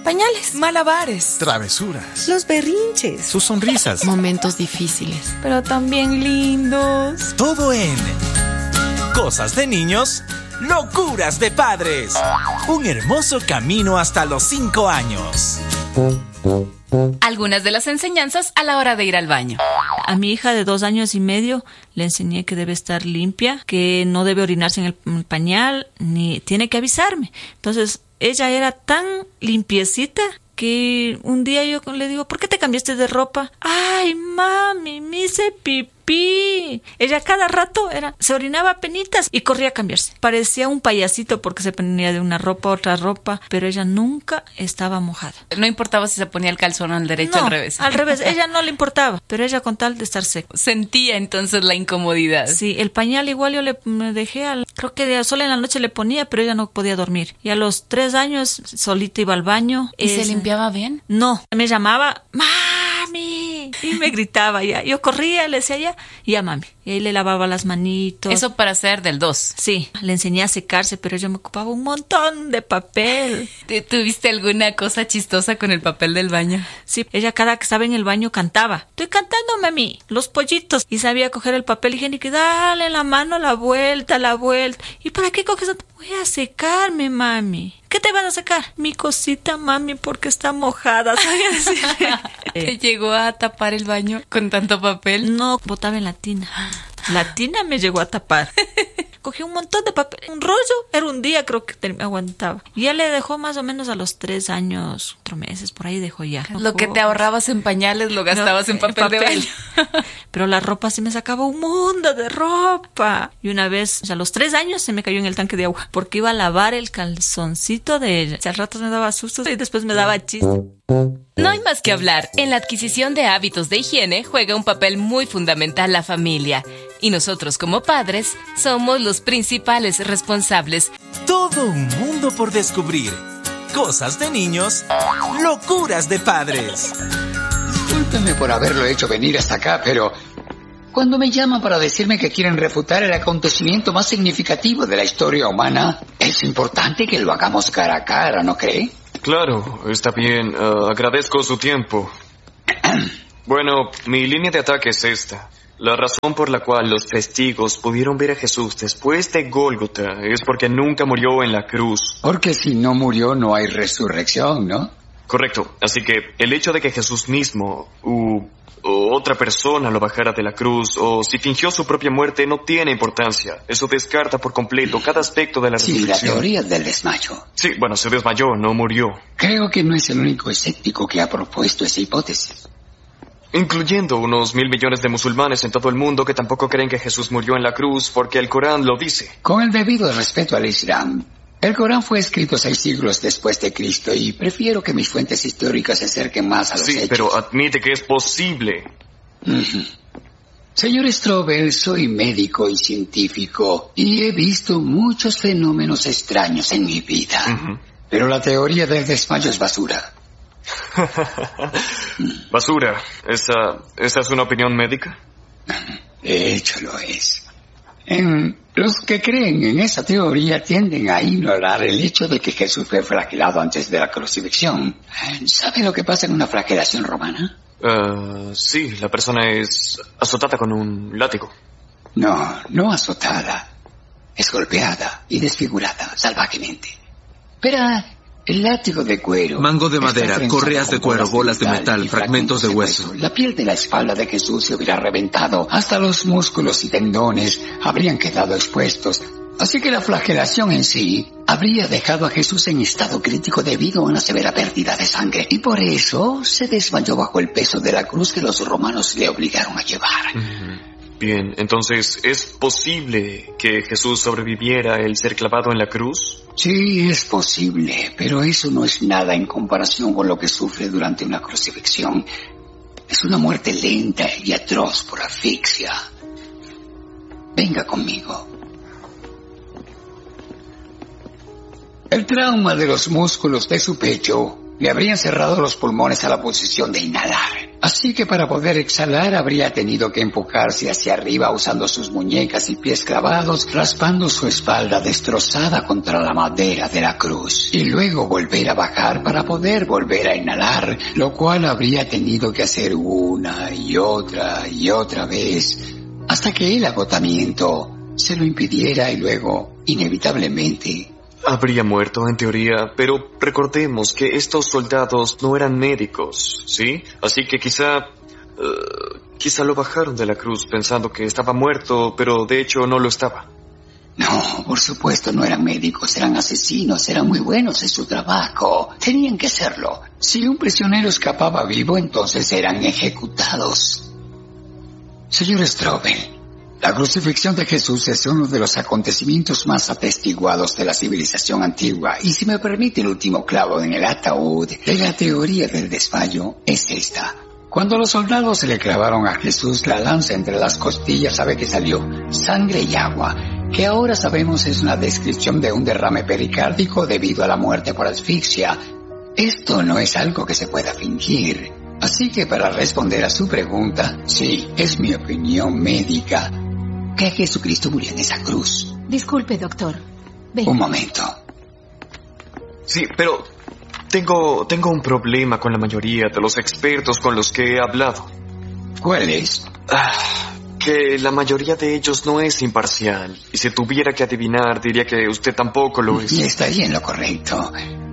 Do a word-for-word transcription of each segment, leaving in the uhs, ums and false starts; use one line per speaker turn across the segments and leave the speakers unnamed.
pañales,
malabares, travesuras,
los berrinches,
sus sonrisas,
momentos difíciles,
pero también lindos.
Todo en Cosas de Niños, Locuras de Padres. Un hermoso camino hasta los cinco años.
Algunas de las enseñanzas a la hora de ir al baño.
A mi hija de dos años y medio le enseñé que debe estar limpia, que no debe orinarse en el pañal, ni tiene que avisarme. Entonces, ella era tan limpiecita que un día yo le digo, ¿por qué te cambiaste de ropa? Ay, mami, me hice pipí. Ella cada rato era, se orinaba a penitas y corría a cambiarse. Parecía un payasito porque se ponía de una ropa a otra ropa, pero ella nunca estaba mojada.
No importaba si se ponía el calzón al derecho o
no,
al revés.
al revés, ella no le importaba, pero ella con tal de estar seco.
Sentía entonces la incomodidad.
Sí, el pañal igual yo le me dejé, al, creo que de solo en la noche le ponía, pero ella no podía dormir. Y a los tres años solita iba al baño.
¿Y
es,
se limpiaba bien?
No, me llamaba, mami, y me gritaba ya. Yo corría, le decía ya, ya mami. Y ahí le lavaba las manitos.
Eso para ser del dos.
Sí, le enseñé a secarse, pero yo me ocupaba un montón de papel.
¿Tuviste alguna cosa chistosa con el papel del baño?
Sí, ella cada que estaba en el baño cantaba. Estoy cantando, mami, los pollitos. Y sabía coger el papel higiénico y darle la mano la vuelta, la vuelta. ¿Y para qué coges? Voy a secarme, mami. ¿Qué te van a sacar? Mi cosita, mami, porque está mojada, ¿sabía decirle?
¿Te llegó a tapar el baño con tanto papel?
No, botaba en la tina. La tina me llegó a tapar. Cogí un montón de papel, un rollo, era un día creo que me aguantaba. Y ya le dejó más o menos a los tres años, cuatro meses, por ahí dejó ya.
Lo no, que te ahorrabas en pañales lo gastabas no, en papel, papel de baño.
Pero la ropa sí me sacaba un mundo de ropa. Y una vez, o sea, a los tres años se me cayó en el tanque de agua, porque iba a lavar el calzoncito de ella. O sea, al rato me daba sustos y después me daba chiste.
No hay más que hablar. En la adquisición de hábitos de higiene juega un papel muy fundamental la familia. Y nosotros como padres somos los principales responsables.
Todo un mundo por descubrir. Cosas de niños, locuras de padres.
Discúlpeme por haberlo hecho venir hasta acá, pero cuando me llaman para decirme que quieren refutar el acontecimiento más significativo de la historia humana, es importante que lo hagamos cara a cara, ¿no cree?
Claro, está bien. Uh, agradezco su tiempo. Bueno, mi línea de ataque es esta. La razón por la cual los testigos pudieron ver a Jesús después de Gólgota es porque nunca murió en la cruz.
Porque si no murió no hay resurrección, ¿no?
Correcto. Así que el hecho de que Jesús mismo u, o otra persona lo bajara de la cruz o si fingió su propia muerte no tiene importancia. Eso descarta por completo cada aspecto de la resurrección.
Sí, la teoría del desmayo.
Sí, bueno, se desmayó, no murió.
Creo que no es el único escéptico que ha propuesto esa hipótesis.
Incluyendo unos mil millones de musulmanes en todo el mundo que tampoco creen que Jesús murió en la cruz porque el Corán lo dice.
Con el debido respeto al Islam, el Corán fue escrito seis siglos después de Cristo y prefiero que mis fuentes históricas se acerquen más a los
sí,
hechos.
Sí, pero admite que es posible.
Uh-huh. Señor Strobel, soy médico y científico y he visto muchos fenómenos extraños en mi vida. Uh-huh. Pero la teoría del desmayo es basura.
Basura. ¿Esa, ¿Esa es una opinión médica?
De hecho lo es. En, los que creen en esa teoría tienden a ignorar el hecho de que Jesús fue flagelado antes de la crucifixión. ¿Sabe lo que pasa en una flagelación romana?
Uh, sí, la persona es azotada con un látigo.
No, no azotada. Es golpeada y desfigurada salvajemente. Pero el látigo de cuero,
mango de madera, correas de cuero, bolas de metal, fragmentos de hueso.
La piel de la espalda de Jesús se hubiera reventado. Hasta los músculos y tendones habrían quedado expuestos. Así que la flagelación en sí habría dejado a Jesús en estado crítico debido a una severa pérdida de sangre. Y por eso se desmayó bajo el peso de la cruz que los romanos le obligaron a llevar.
Uh-huh. Bien, entonces, ¿es posible que Jesús sobreviviera el ser clavado en la cruz?
Sí, es posible, pero eso no es nada en comparación con lo que sufre durante una crucifixión. Es una muerte lenta y atroz por asfixia. Venga conmigo. El trauma de los músculos de su pecho le habrían cerrado los pulmones a la posición de inhalar. Así que para poder exhalar habría tenido que empujarse hacia arriba usando sus muñecas y pies clavados, raspando su espalda destrozada contra la madera de la cruz, y luego volver a bajar para poder volver a inhalar, lo cual habría tenido que hacer una y otra y otra vez, hasta que el agotamiento se lo impidiera y luego, inevitablemente,
habría muerto en teoría, pero recordemos que estos soldados no eran médicos, ¿sí? Así que quizá... Uh, quizá lo bajaron de la cruz pensando que estaba muerto, pero de hecho no lo estaba.
No, por supuesto no eran médicos, eran asesinos, eran muy buenos en su trabajo. Tenían que serlo. Si un prisionero escapaba vivo, entonces eran ejecutados. Señor Strobel, la crucifixión de Jesús es uno de los acontecimientos más atestiguados de la civilización antigua, y si me permite el último clavo en el ataúd de la teoría del desmayo es esta. Cuando los soldados se le clavaron a Jesús la lanza entre las costillas, sabe que salió sangre y agua, que ahora sabemos es una descripción de un derrame pericárdico debido a la muerte por asfixia. Esto no es algo que se pueda fingir. Así que para responder a su pregunta, sí, es mi opinión médica que Jesucristo murió en esa cruz.
Disculpe, doctor. Ven.
Un momento.
Sí, pero tengo, tengo un problema con la mayoría de los expertos con los que he hablado.
¿Cuál es?
Ah, que la mayoría de ellos no es imparcial. Y si tuviera que adivinar, diría que usted tampoco lo es.
Y estaría en lo correcto.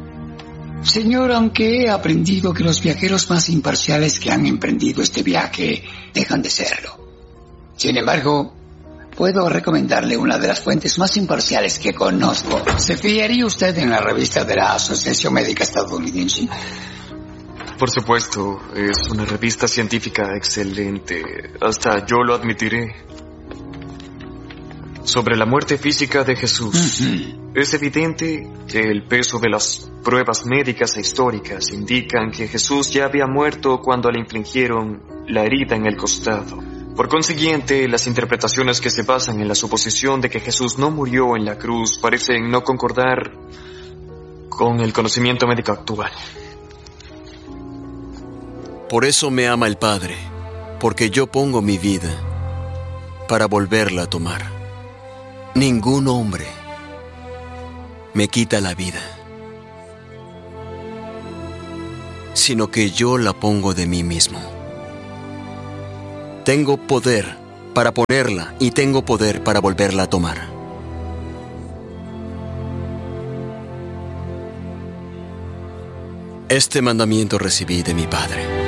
Señor, aunque he aprendido que los viajeros más imparciales que han emprendido este viaje dejan de serlo. Sin embargo, puedo recomendarle una de las fuentes más imparciales que conozco. ¿Se fiaría usted en la revista de la Asociación Médica Estadounidense?
Por supuesto, es una revista científica excelente. Hasta yo lo admitiré. Sobre la muerte física de Jesús, uh-huh. Es evidente que el peso de las pruebas médicas e históricas indican que Jesús ya había muerto cuando le infligieron la herida en el costado. Por consiguiente, las interpretaciones que se basan en la suposición de que Jesús no murió en la cruz parecen no concordar con el conocimiento médico actual.
Por eso me ama el Padre, porque yo pongo mi vida para volverla a tomar. Ningún hombre me quita la vida, sino que yo la pongo de mí mismo. Tengo poder para ponerla y tengo poder para volverla a tomar. Este mandamiento recibí de mi Padre.